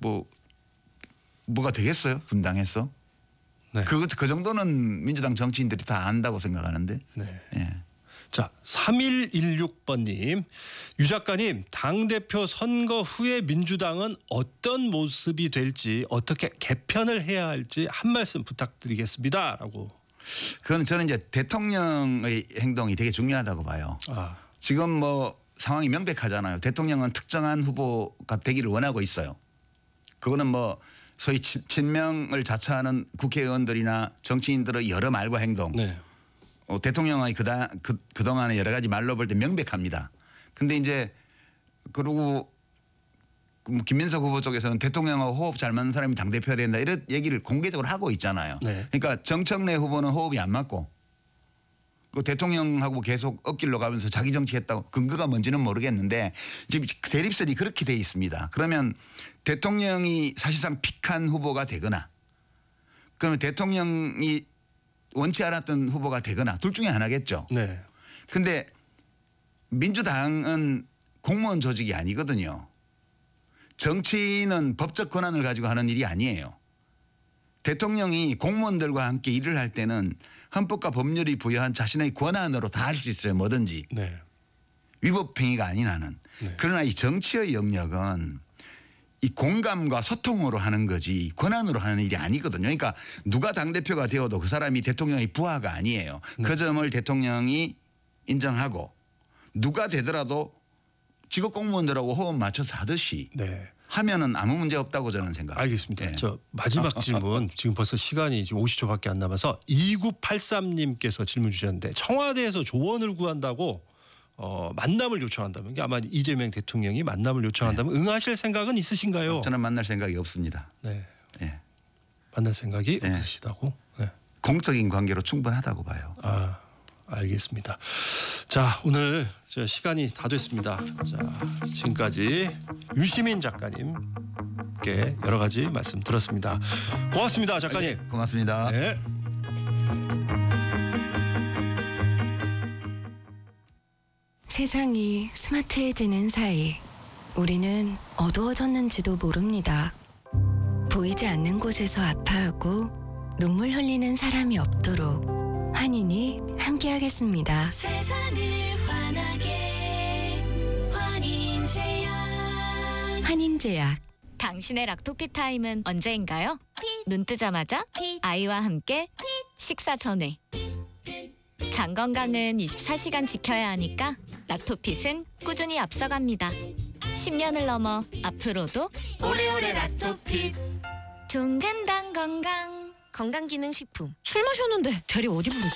뭐가 되겠어요? 분당해서. 네. 그 정도는 민주당 정치인들이 다 안다고 생각하는데. 네. 예. 자, 3116번님. 유 작가님, 당대표 선거 후에 민주당은 어떤 모습이 될지 어떻게 개편을 해야 할지 한 말씀 부탁드리겠습니다. 라고. 그건 저는 이제 대통령의 행동이 되게 중요하다고 봐요. 지금 뭐 상황이 명백하잖아요. 대통령은 특정한 후보가 되기를 원하고 있어요. 그거는 뭐 소위 친명을 자처하는 국회의원들이나 정치인들의 여러 말과 행동. 네. 대통령의 그동안의 여러 가지 말로 볼 때 명백합니다. 근데 이제 그러고 김민석 후보 쪽에서는 대통령하고 호흡 잘 맞는 사람이 당대표가 된다 이런 얘기를 공개적으로 하고 있잖아요. 네. 그러니까 정청래 후보는 호흡이 안 맞고 그 대통령하고 계속 엇길로 가면서 자기 정치했다고 근거가 뭔지는 모르겠는데 지금 대립설이 그렇게 돼 있습니다. 그러면 대통령이 사실상 픽한 후보가 되거나 그러면 대통령이 원치 않았던 후보가 되거나 둘 중에 하나겠죠. 네. 근데 민주당은 공무원 조직이 아니거든요. 정치인은 법적 권한을 가지고 하는 일이 아니에요. 대통령이 공무원들과 함께 일을 할 때는 헌법과 법률이 부여한 자신의 권한으로 다 할 수 있어요. 뭐든지. 네. 위법행위가 아닌 한은. 네. 그러나 이 정치의 영역은 이 공감과 소통으로 하는 거지 권한으로 하는 일이 아니거든요. 그러니까 누가 당대표가 되어도 그 사람이 대통령의 부하가 아니에요. 네. 그 점을 대통령이 인정하고 누가 되더라도 직업 공무원들하고 호흡 맞춰서 하듯이 네. 하면은 아무 문제 없다고 저는 생각합니다. 알겠습니다. 네. 저 마지막 질문 지금 벌써 시간이 지금 50초밖에 안 남아서 2983님께서 질문 주셨는데 청와대에서 조언을 구한다고 만남을 요청한다면 이게 아마 이재명 대통령이 만남을 요청한다면 응하실 생각은 있으신가요? 저는 만날 생각이 없습니다. 네. 네. 만날 생각이 네. 없으시다고? 네. 공적인 관계로 충분하다고 봐요. 알겠습니다. 자, 오늘 저 시간이 다 됐습니다. 자, 지금까지 유시민 작가님께 여러 가지 말씀 들었습니다. 고맙습니다, 작가님. 네, 고맙습니다. 네. 세상이 스마트해지는 사이 우리는 어두워졌는지도 모릅니다. 보이지 않는 곳에서 아파하고 눈물 흘리는 사람이 없도록 환인이 함께하겠습니다. 세상을 환하게 환인제약. 환인제약. 당신의 락토피 타임은 언제인가요? 눈 뜨자마자 아이와 함께 식사 전에. 장 건강은 24시간 지켜야 하니까 락토핏은 꾸준히 앞서갑니다. 10년을 넘어 앞으로도 오래오래 락토핏. 종근당 건강. 건강기능식품. 술 마셨는데 대리 어디 부르지?